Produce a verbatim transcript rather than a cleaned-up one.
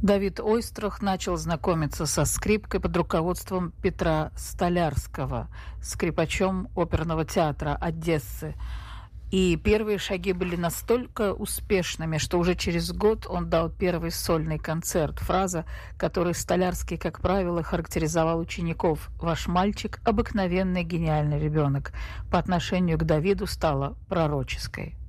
Давид Ойстрах начал знакомиться со скрипкой под руководством Петра Столярского, скрипачом оперного театра Одессы. И первые шаги были настолько успешными, что уже через год он дал первый сольный концерт. Фраза, которой Столярский, как правило, характеризовал учеников: «Ваш мальчик – обыкновенный гениальный ребенок», по отношению к Давиду стала пророческой.